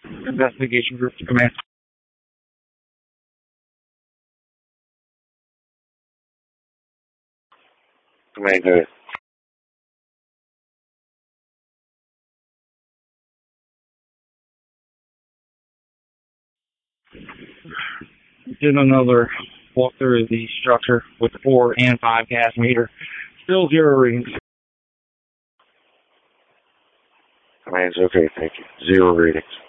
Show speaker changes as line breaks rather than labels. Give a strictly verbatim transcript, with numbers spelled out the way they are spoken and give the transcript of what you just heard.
Investigation group to command.
Command, go ahead.
Did another walk through the structure with the four and five gas meter. Still zero readings.
Command's okay, thank you. Zero readings.